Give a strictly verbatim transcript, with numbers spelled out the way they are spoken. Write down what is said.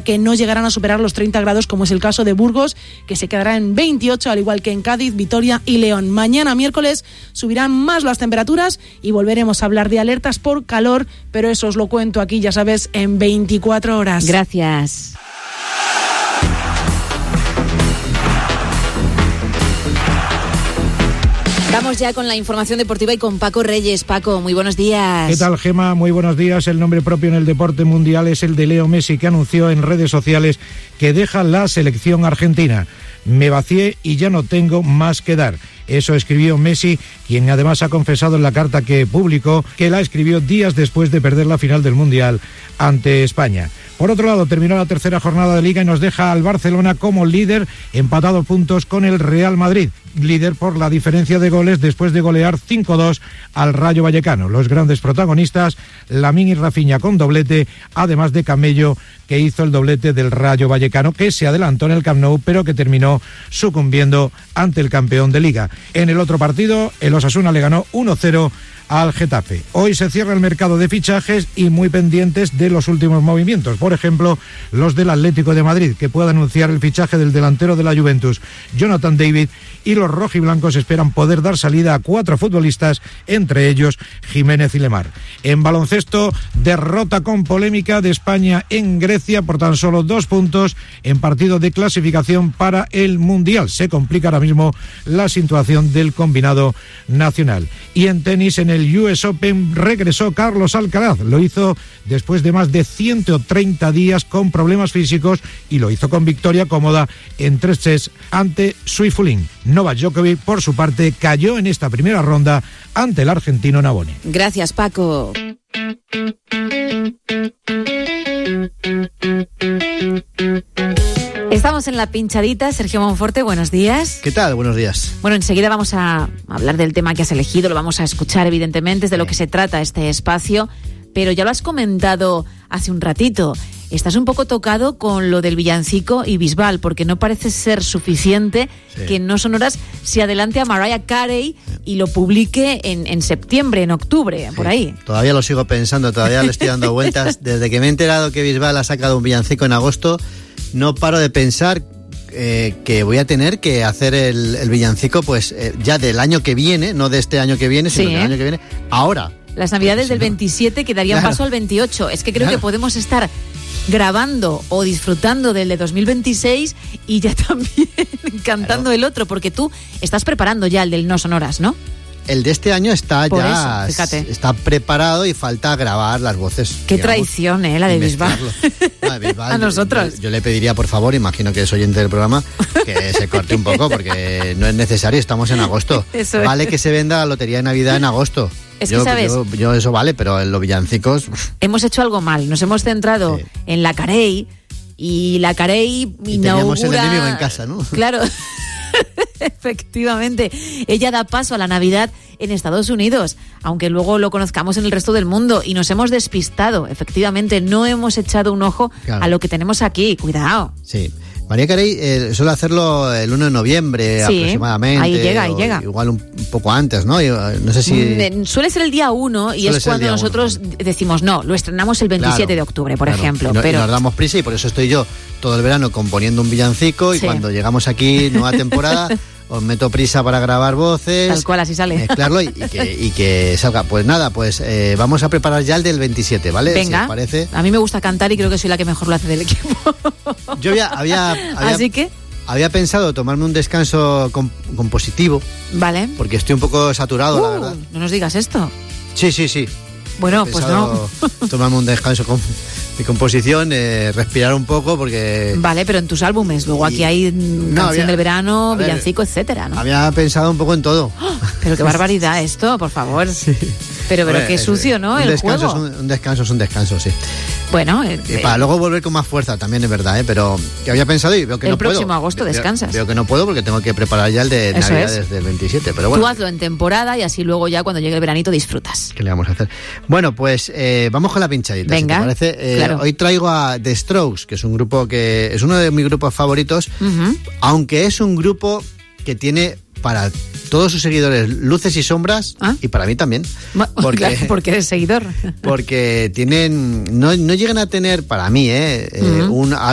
que no llegarán a superar los treinta grados, como es el caso de Burgos, que se quedará en veintiocho, al igual que en Cádiz, Vitoria y León. Mañana miércoles subirán más las temperaturas y volveremos a hablar de alertas por calor, pero eso os lo cuento aquí, ya sabes, en veinticuatro horas. Gracias. Vamos ya con la información deportiva y con Paco Reyes. Paco, muy buenos días. ¿Qué tal, Gema? Muy buenos días. El nombre propio en el deporte mundial es el de Leo Messi, que anunció en redes sociales que deja la selección argentina. Me vacié y ya no tengo más que dar. Eso escribió Messi, quien además ha confesado en la carta que publicó que la escribió días después de perder la final del Mundial ante España. Por otro lado, terminó la tercera jornada de Liga y nos deja al Barcelona como líder, empatado puntos con el Real Madrid, líder por la diferencia de goles después de golear cinco dos al Rayo Vallecano. Los grandes protagonistas, Lamine y Rafinha con doblete, además de Camello, que hizo el doblete del Rayo Vallecano, que se adelantó en el Camp Nou, pero que terminó sucumbiendo ante el campeón de Liga. En el otro partido, el Osasuna le ganó uno cero al Getafe. Hoy se cierra el mercado de fichajes y muy pendientes de los últimos movimientos. Por ejemplo, los del Atlético de Madrid, que puede anunciar el fichaje del delantero de la Juventus, Jonathan David, y los rojiblancos esperan poder dar salida a cuatro futbolistas, entre ellos Jiménez y Lemar. En baloncesto, derrota con polémica de España en Grecia por tan solo dos puntos en partido de clasificación para el Mundial. Se complica ahora mismo la situación del combinado nacional. Y en tenis, en el U S Open, regresó Carlos Alcaraz. Lo hizo después de más de ciento treinta días con problemas físicos y lo hizo con victoria cómoda en tres sets ante Swiatek. Novak Djokovic, por su parte, cayó en esta primera ronda ante el argentino Navone. Gracias, Paco. Estamos en la pinchadita. Sergio Monforte, buenos días. ¿Qué tal? Buenos días. Bueno, enseguida vamos a hablar del tema que has elegido, lo vamos a escuchar, evidentemente, es de lo que se trata este espacio, pero ya lo has comentado hace un ratito. Estás un poco tocado con lo del villancico y Bisbal, porque no parece ser suficiente sí. que en No Sonoras se adelante a Mariah Carey y lo publique en, en septiembre, en octubre, sí. por ahí. Todavía lo sigo pensando, todavía le estoy dando vueltas. Desde que me he enterado que Bisbal ha sacado un villancico en agosto, no paro de pensar eh, que voy a tener que hacer el, el villancico pues eh, ya del año que viene, no de este año que viene, sino sí, del ¿eh? año que viene, ahora. Las navidades del veintisiete que darían claro. paso al veintiocho. Es que creo claro. que podemos estar grabando o disfrutando del de dos mil veintiséis y ya también cantando claro. el otro, porque tú estás preparando ya el del No Sonoras, ¿no? El de este año está Por ya eso, fíjate. está preparado y falta grabar las voces. Qué digamos, traición, ¿eh? La de Bisbal. No, Bisbal a nosotros. Yo, yo le pediría, por favor, imagino que es oyente del programa, que se corte un poco porque no es necesario, estamos en agosto. Eso vale es. Que se venda la lotería de Navidad en agosto. Es yo, que, ¿sabes? Yo, yo eso vale, pero en los villancicos... Hemos hecho algo mal, nos hemos centrado sí. en la Carey y la Carey y inaugura... teníamos el enemigo en casa, ¿no? Claro, efectivamente. Ella da paso a la Navidad en Estados Unidos, aunque luego lo conozcamos en el resto del mundo, y nos hemos despistado, efectivamente, no hemos echado un ojo claro. a lo que tenemos aquí, cuidado. Sí. Mariah Carey eh, suele hacerlo el uno de noviembre sí, aproximadamente. Ahí llega, ahí llega. Igual un, un poco antes, ¿no? No sé si... Suele ser el día uno y suele es cuando nosotros uno. decimos, no, lo estrenamos el veintisiete claro, de octubre, por claro. ejemplo. Y, no, pero... y nos damos prisa y por eso estoy yo todo el verano componiendo un villancico y sí. cuando llegamos aquí, nueva temporada... os meto prisa para grabar voces, tal cual, así sale, mezclarlo y, y, que, y que salga. Pues nada, pues eh, vamos a preparar ya el del veintisiete, ¿vale? Venga, si os parece. A mí me gusta cantar y creo que soy la que mejor lo hace del equipo. Yo había, había, había así que había pensado tomarme un descanso comp- compositivo, vale, porque estoy un poco saturado, uh, la verdad. No nos digas esto. Sí, sí, sí. Bueno, pues no. Tomarme un descanso con mi composición, eh, respirar un poco porque... Vale, pero en tus álbumes, luego aquí hay no, canción había, del verano, ver, villancico, etcétera, ¿no? Había pensado un poco en todo. ¡Oh! Pero qué barbaridad esto, por favor. Sí. Pero, pero qué sucio, ¿no? Un el descanso juego. Es un, un descanso es un descanso, sí. Bueno, eh, y para eh, luego volver con más fuerza también es verdad, ¿eh? Pero que había pensado y veo que el no puedo. El próximo agosto veo, descansas. Veo que no puedo porque tengo que preparar ya el de Eso Navidad es. desde el veintisiete, pero bueno. Tú hazlo en temporada y así luego ya cuando llegue el veranito disfrutas. ¿Qué le vamos a hacer? Bueno, pues eh, vamos con la pinchadita. Venga, si te parece. Eh, claro. Hoy traigo a The Strokes, que es un grupo que es uno de mis grupos favoritos, uh-huh. aunque es un grupo que tiene para todos sus seguidores luces y sombras, ¿ah? Y para mí también. Porque, claro, porque eres seguidor. Porque tienen, no, no llegan a tener, para mí, eh, uh-huh. eh un